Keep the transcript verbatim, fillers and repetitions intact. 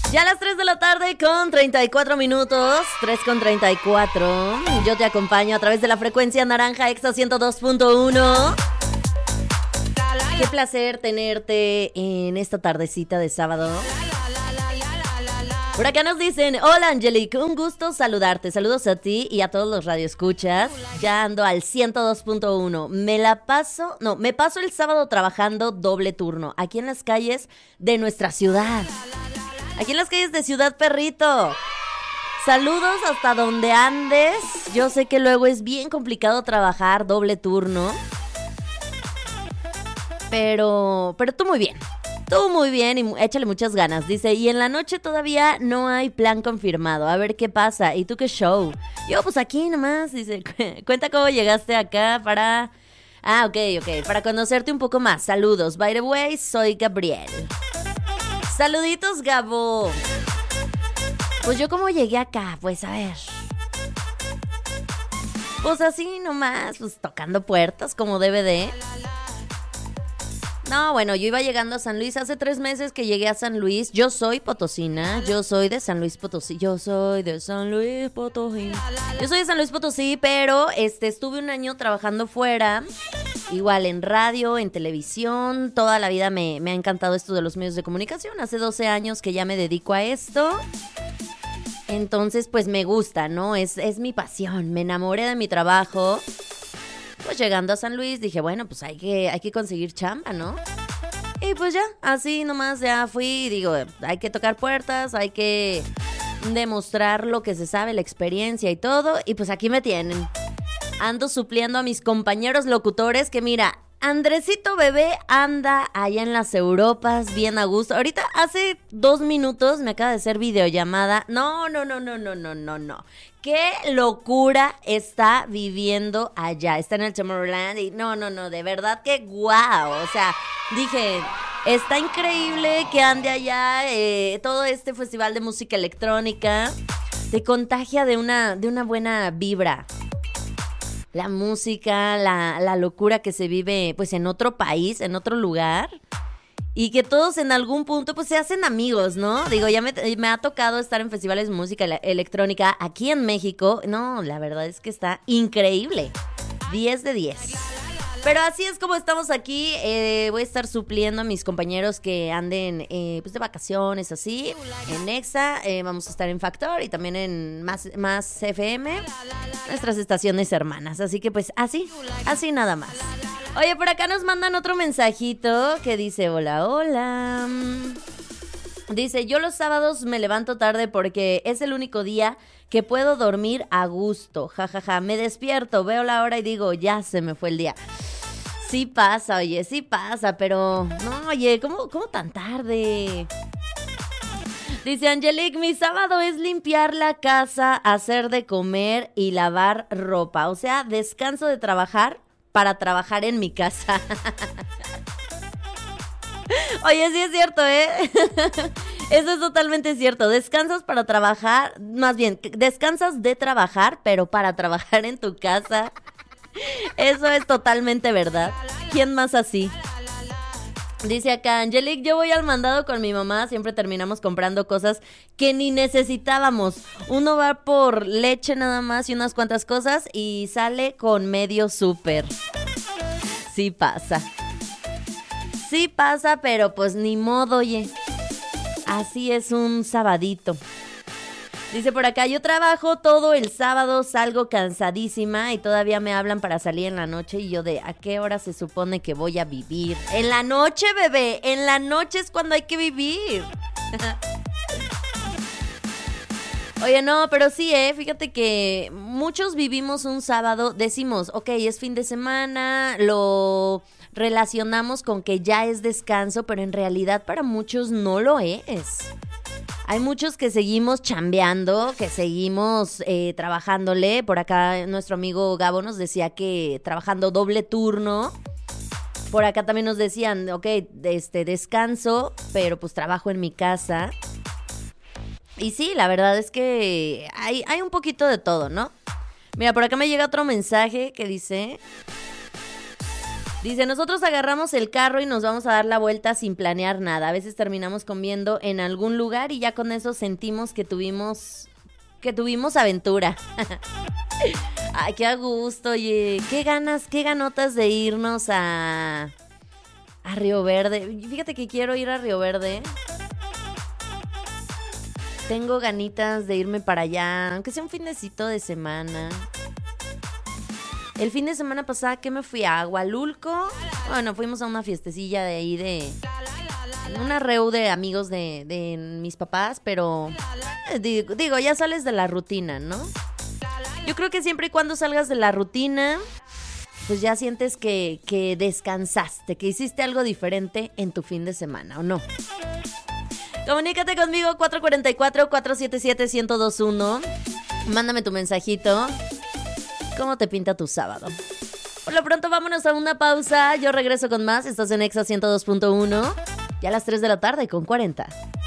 Ya a las tres de la tarde con treinta y cuatro minutos, tres con treinta y cuatro. Yo te acompaño a través de la frecuencia naranja Exa ciento dos punto uno. Qué placer tenerte en esta tardecita de sábado. Por acá nos dicen, hola Angelique, un gusto saludarte. Saludos a ti y a todos los radioescuchas. Ya ando al ciento dos punto uno. Me la paso, no, me paso el sábado trabajando doble turno aquí en las calles de nuestra ciudad. Aquí en las calles de Ciudad Perrito. Saludos hasta donde andes. Yo sé que luego es bien complicado trabajar doble turno. Pero, pero tú muy bien. Tú muy bien y échale muchas ganas. Dice, y en la noche todavía no hay plan confirmado. A ver qué pasa. ¿Y tú qué show? Yo pues aquí nomás. Dice, cuenta cómo llegaste acá para... Ah, ok, ok. Para conocerte un poco más. Saludos. By the way, soy Gabriel. Saluditos, Gabo. Pues yo cómo llegué acá, pues a ver. Pues así nomás, pues tocando puertas como debe de. No, bueno, yo iba llegando a San Luis. Hace tres meses que llegué a San Luis. Yo soy potosina, yo soy de San Luis Potosí. Yo soy de San Luis Potosí. Yo soy de San Luis Potosí, pero este, estuve un año trabajando fuera. Igual en radio, en televisión, toda la vida me, me ha encantado esto de los medios de comunicación. Hace doce años que ya me dedico a esto. Entonces, pues me gusta, ¿no? Es, es mi pasión. Me enamoré de mi trabajo. Pues llegando a San Luis dije, bueno, pues hay que, hay que conseguir chamba, ¿no? Y pues ya, así nomás ya fui. Digo, hay que tocar puertas, hay que demostrar lo que se sabe, la experiencia y todo. Y pues aquí me tienen. Ando supliendo a mis compañeros locutores que mira, Andresito Bebé anda allá en las Europas bien a gusto. Ahorita hace dos minutos me acaba de hacer videollamada. No, no, no, no, no, no, no, no. Qué locura está viviendo allá. Está en el Tomorrowland y no, no, no, de verdad que guau. O sea, dije, está increíble que ande allá. Eh, todo este festival de música electrónica te contagia de una, de una buena vibra. La música, la, la locura que se vive pues en otro país, en otro lugar. Y que todos en algún punto pues se hacen amigos, ¿no? Digo, ya me, me ha tocado estar en festivales de música electrónica aquí en México. No, la verdad es que está increíble. diez de diez. Pero así es como estamos aquí. Eh, voy a estar supliendo a mis compañeros que anden eh, pues de vacaciones, así. En Exa, eh, vamos a estar en Factor y también en Más, Más F M. Nuestras estaciones hermanas. Así que pues así, así nada más. Oye, por acá nos mandan otro mensajito que dice, hola, hola. Dice, yo los sábados me levanto tarde porque es el único día que puedo dormir a gusto. Ja, ja, ja. Me despierto, veo la hora y digo, ya se me fue el día. Sí pasa, oye, sí pasa, pero... No, oye, ¿cómo, cómo tan tarde? Dice Angelique, mi sábado es limpiar la casa, hacer de comer y lavar ropa. O sea, descanso de trabajar para trabajar en mi casa. Oye, sí es cierto, ¿eh? Eso es totalmente cierto. Descansas para trabajar, más bien, descansas de trabajar, pero para trabajar en tu casa. Eso es totalmente verdad. ¿Quién más así? Dice acá, Angelique, yo voy al mandado con mi mamá. Siempre terminamos comprando cosas que ni necesitábamos. Uno va por leche nada más y unas cuantas cosas y sale con medio súper. Sí pasa. Sí pasa, pero pues ni modo, oye. Así es un sabadito. Dice por acá, yo trabajo todo el sábado, salgo cansadísima y todavía me hablan para salir en la noche y yo de, ¿a qué hora se supone que voy a vivir? En la noche, bebé, en la noche es cuando hay que vivir. Oye, no, pero sí, eh, fíjate que muchos vivimos un sábado, decimos, ok, es fin de semana, lo relacionamos con que ya es descanso, pero en realidad para muchos no lo es. Hay muchos que seguimos chambeando, que seguimos eh, trabajándole. Por acá nuestro amigo Gabo nos decía que trabajando doble turno. Por acá también nos decían, ok, este, descanso, pero pues trabajo en mi casa. Y sí, la verdad es que hay, hay un poquito de todo, ¿no? Mira, por acá me llega otro mensaje que dice... Dice, nosotros agarramos el carro y nos vamos a dar la vuelta sin planear nada. A veces terminamos comiendo en algún lugar y ya con eso sentimos que tuvimos, que tuvimos aventura. Ay, qué a gusto, oye. Qué ganas, qué ganotas de irnos a, a Río Verde. Fíjate que quiero ir a Río Verde. Tengo ganitas de irme para allá, aunque sea un finecito de semana. El fin de semana pasada que me fui a Agualulco. Bueno, fuimos a una fiestecilla de ahí de... una reu de amigos de, de mis papás, pero... eh, digo, digo, ya sales de la rutina, ¿no? Yo creo que siempre y cuando salgas de la rutina, pues ya sientes que, que descansaste, que hiciste algo diferente en tu fin de semana, ¿o no? Comunícate conmigo cuatro cuatro cuatro, cuatro siete siete, uno cero dos uno. Mándame tu mensajito. ¿Cómo te pinta tu sábado? Por lo pronto vámonos a una pausa. Yo regreso con más. Estás en Exa ciento dos punto uno. Ya a las tres de la tarde con cuarenta.